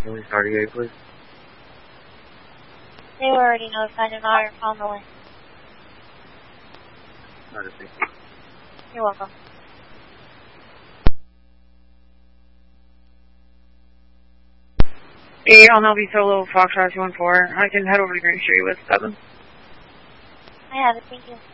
Can we start again, please? They were already notified and are on the way. Not a thing. You're welcome. Hey, I'll now be solo Foxtrot 214. I can head over to Green Street with 7. I have it, thank you.